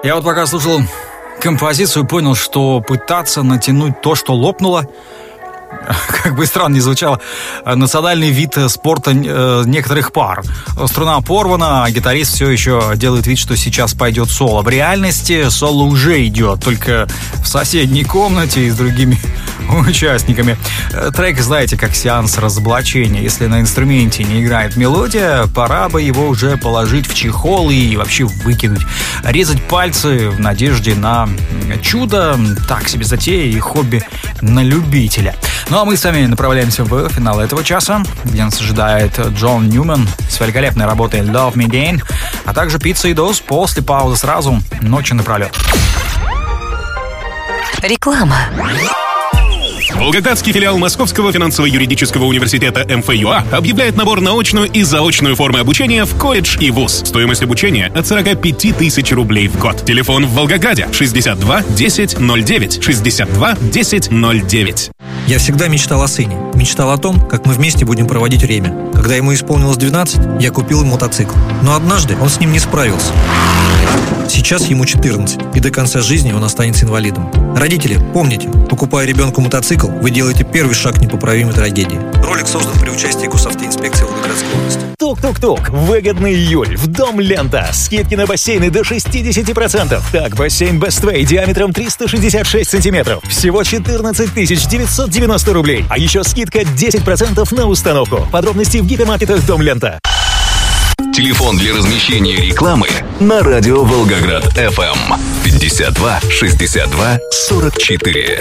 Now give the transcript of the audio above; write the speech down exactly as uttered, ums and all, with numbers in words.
Я вот пока слушал композицию, понял, что пытаться натянуть то, что лопнуло, как бы странно ни звучало, национальный вид спорта некоторых пар. Струна порвана, а гитарист все еще делает вид, что сейчас пойдет соло. В реальности соло уже идет, только в соседней комнате и с другими участниками. Трек, знаете, как сеанс разоблачения. Если на инструменте не играет мелодия, пора бы его уже положить в чехол и вообще выкинуть. Резать пальцы в надежде на чудо — так себе затея и хобби на любителя. Ну а мы с вами направляемся в финал этого часа, где нас ожидает Джон Ньюман с великолепной работой Love Me Again, а также Pizza и Dose после паузы сразу «Ночи напролет». Реклама. Волгоградский филиал Московского финансово-юридического университета эм эф ю а объявляет набор на очную и заочную формы обучения в колледж и вуз. Стоимость обучения от сорок пять тысяч рублей в год. Телефон в Волгограде шестьдесят два десять ноль девять, шестьдесят два десять ноль девять. Я всегда мечтал о сыне. Мечтал о том, как мы вместе будем проводить время. Когда ему исполнилось двенадцать, я купил ему мотоцикл. Но однажды он с ним не справился. Сейчас ему четырнадцать, и до конца жизни он останется инвалидом. Родители, помните, покупая ребенку мотоцикл, вы делаете первый шаг к непоправимой трагедии. Ролик создан при участии госавтоинспекции Волгоградской области. Тук-тук-тук. Выгодный июль. В Дом Лента. Скидки на бассейны до шестьдесят процентов. Так, бассейн Best Way диаметром триста шестьдесят шесть сантиметров. Всего четырнадцать тысяч девятьсот девяносто рублей. А еще скидка десять процентов на установку. Подробности в гипермаркетах Дом Лента. Телефон для размещения рекламы на радио Волгоград эф эм пятьдесят два шестьдесят два сорок четыре.